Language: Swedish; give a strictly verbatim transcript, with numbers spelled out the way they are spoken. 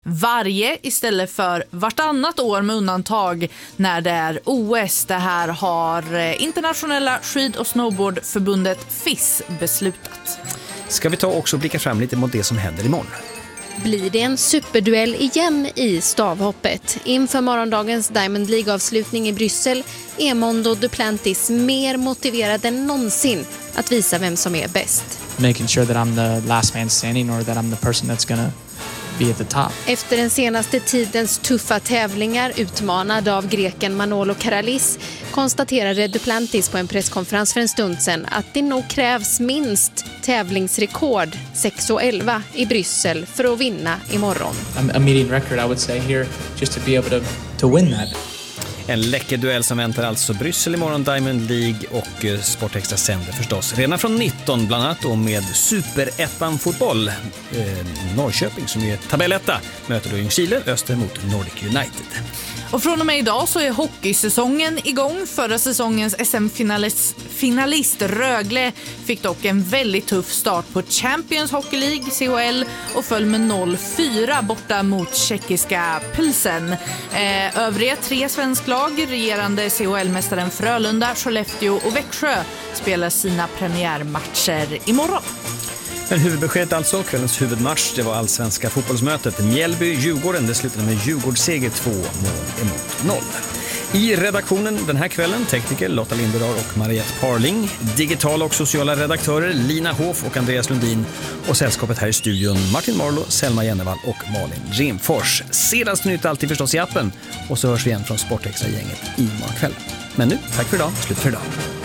varje istället för vartannat år med undantag när det är O S. Det här har internationella skid- och snowboardförbundet F I S beslutat. Ska vi ta också och blicka fram lite mot det som händer imorgon? Blir det en superduell igen i stavhoppet? Inför morgondagens Diamond League-avslutning i Bryssel är Mondo Duplantis mer motiverad än någonsin att visa vem som är bäst. Making sure that I'm the last man standing or that I'm the person that's gonna be at the top. Efter den senaste tidens tuffa tävlingar utmanad av greken Manolo Karalis konstaterade Duplantis på en presskonferens för en stund sedan att det nog krävs minst tävlingsrekord sex och elva i Bryssel för att vinna imorgon. A meeting record I would say here just to be able to to win that. En läcker duell som väntar alltså Bryssel imorgon, Diamond League och Sportextra sänder förstås. Redan från nitton bland annat då med Superettan-fotboll. Eh, Norrköping som är tabelletta möter då Ljungskile öster mot Nordic United. Och från och med idag så är hockeysäsongen igång. Förra säsongens S M-finalist finalist Rögle fick dock en väldigt tuff start på Champions Hockey League, C H L, och föll med noll fyra borta mot tjeckiska Pilsen. Eh, övriga tre svensklag, regerande C H L-mästaren Frölunda, Skellefteå och Växjö, spelar sina premiärmatcher imorgon. Men huvudbeskedet alltså, kvällens huvudmatch, det var allsvenska fotbollsmötet Mjällby-Djurgården. Det slutade med Djurgårdsseger två mål emot noll. I redaktionen den här kvällen, tekniker Lotta Linderdahl och Mariette Parling, digitala och sociala redaktörer Lina Hoff och Andreas Lundin, och sällskapet här i studion Martin Marlo, Selma Jennevall och Malin Rimfors. Senaste nytt alltid förstås i appen, och så hörs vi igen från Sportextra-gänget i morgon kväll. Men nu, tack för idag, slut för idag.